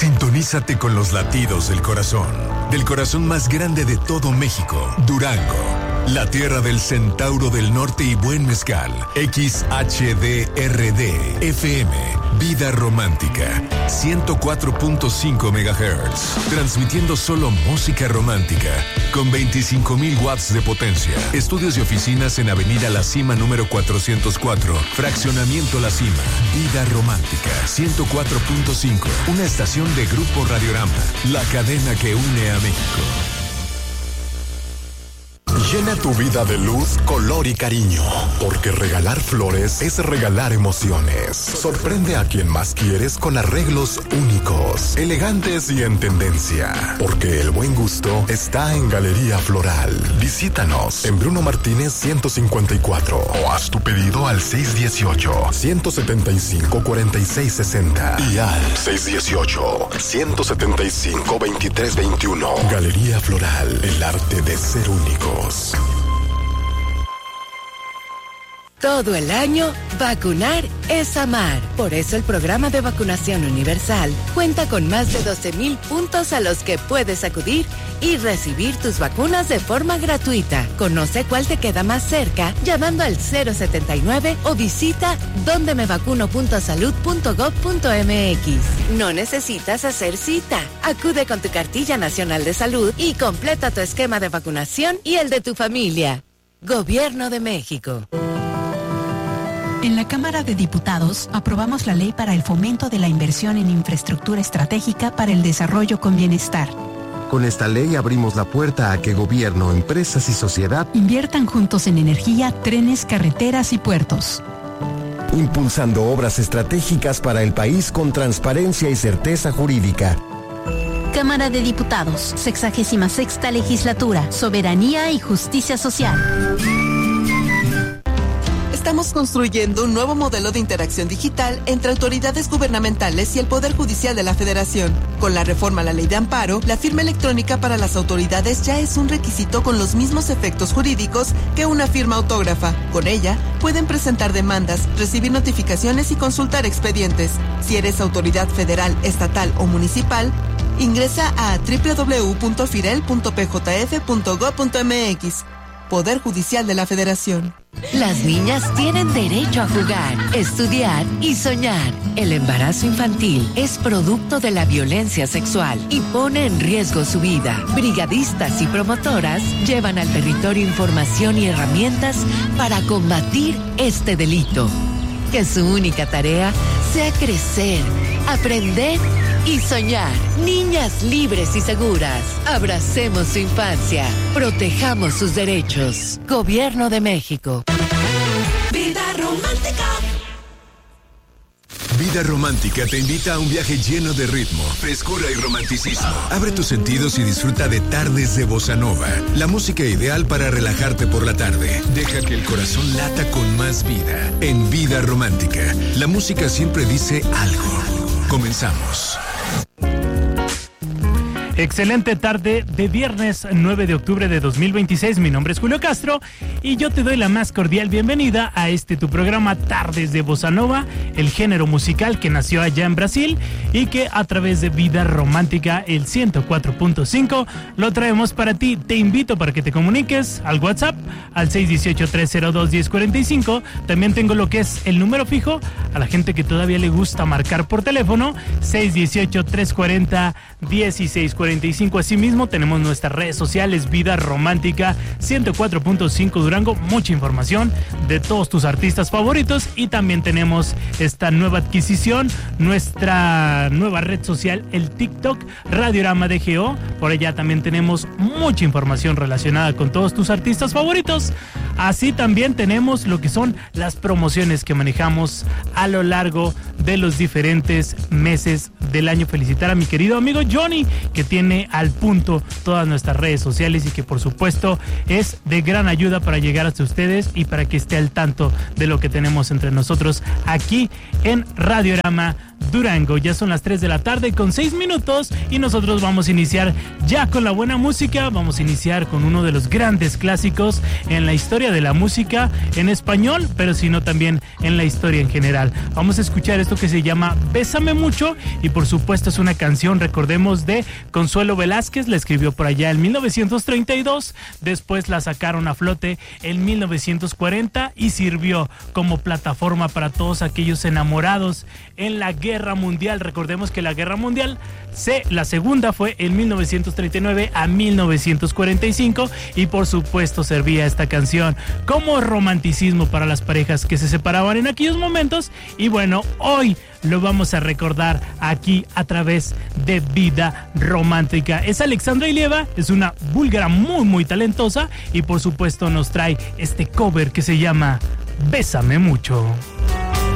Sintonízate con los latidos del corazón más grande de todo México, Durango. La tierra del Centauro del Norte y buen mezcal. XHDRD FM. Vida Romántica. 104.5 MHz. Transmitiendo solo música romántica. Con 25,000 watts de potencia. Estudios y oficinas en Avenida La Cima número 404. Fraccionamiento La Cima. Vida Romántica. 104.5. Una estación de Grupo Radiorama. La cadena que une a México. Llena tu vida de luz, color y cariño, porque regalar flores es regalar emociones. Sorprende a quien más quieres con arreglos únicos, elegantes y en tendencia, porque el buen gusto está en Galería Floral. Visítanos en Bruno Martínez 154 o haz tu pedido al 618-175-4660 y al 618-175-2321. Galería Floral, el arte de ser únicos. Todo el año, vacunar es amar. Por eso el programa de vacunación universal cuenta con más de 12,000 puntos a los que puedes acudir y recibir tus vacunas de forma gratuita. Conoce cuál te queda más cerca llamando al 079 o visita dondemevacuno.salud.gov.mx. No necesitas hacer cita. Acude con tu cartilla nacional de salud y completa tu esquema de vacunación y el de tu familia. Gobierno de México. En la Cámara de Diputados aprobamos la ley para el fomento de la inversión en infraestructura estratégica para el desarrollo con bienestar. Con esta ley abrimos la puerta a que gobierno, empresas y sociedad inviertan juntos en energía, trenes, carreteras y puertos. Impulsando obras estratégicas para el país con transparencia y certeza jurídica. Cámara de Diputados, 66ª Legislatura, Soberanía y Justicia Social. Estamos construyendo un nuevo modelo de interacción digital entre autoridades gubernamentales y el Poder Judicial de la Federación. Con la reforma a la Ley de Amparo, la firma electrónica para las autoridades ya es un requisito con los mismos efectos jurídicos que una firma autógrafa. Con ella, pueden presentar demandas, recibir notificaciones y consultar expedientes. Si eres autoridad federal, estatal o municipal, ingresa a www.firel.pjf.gov.mx. Poder Judicial de la Federación. Las niñas tienen derecho a jugar, estudiar y soñar. El embarazo infantil es producto de la violencia sexual y pone en riesgo su vida. Brigadistas y promotoras llevan al territorio información y herramientas para combatir este delito. Que su única tarea sea crecer, aprender y soñar. Niñas libres y seguras. Abracemos su infancia. Protejamos sus derechos. Gobierno de México. Vida Romántica. Vida Romántica te invita a un viaje lleno de ritmo, frescura y romanticismo. Abre tus sentidos y disfruta de tardes de bossa nova, la música ideal para relajarte por la tarde. Deja que el corazón lata con más vida. En Vida Romántica, la música siempre dice algo. Comenzamos. Excelente tarde de viernes 9 de octubre de 2026. Mi nombre es Julio Castro y yo te doy la más cordial bienvenida a tu programa Tardes de Bossa Nova, el género musical que nació allá en Brasil y que a través de Vida Romántica, el 104.5, lo traemos para ti. Te invito para que te comuniques al WhatsApp al 618-302-1045. También tengo lo que es el número fijo a la gente que todavía le gusta marcar por teléfono, 618-340-1645. Asimismo, tenemos nuestras redes sociales, Vida Romántica 104.5 Durango, mucha información de todos tus artistas favoritos, y también tenemos esta nueva adquisición, nuestra nueva red social, el TikTok, Radiorama DGO. Por allá también tenemos mucha información relacionada con todos tus artistas favoritos. Así también tenemos lo que son las promociones que manejamos a lo largo de los diferentes meses del año. Felicitar a mi querido amigo Johnny, que tiene al punto todas nuestras redes sociales y que por supuesto es de gran ayuda para llegar hasta ustedes y para que esté al tanto de lo que tenemos entre nosotros aquí en Radiorama Durango. Ya son las 3 de la tarde con 6 minutos y nosotros vamos a iniciar ya con la buena música. Vamos a iniciar con uno de los grandes clásicos en la historia de la música en español, pero sino también en la historia en general. Vamos a escuchar esto que se llama Bésame Mucho y por supuesto es una canción, recordemos, de Consuelo Velázquez. La escribió por allá en 1932, después la sacaron a flote en 1940 y sirvió como plataforma para todos aquellos enamorados en la Guerra Mundial. Recordemos que la Guerra Mundial, la segunda fue en 1939 a 1945 y por supuesto servía esta canción como romanticismo para las parejas que se separaban en aquellos momentos y bueno, hoy lo vamos a recordar aquí a través de Vida Romántica. Es Alexandra Ilieva, es una búlgara muy talentosa y por supuesto nos trae este cover que se llama Bésame Mucho.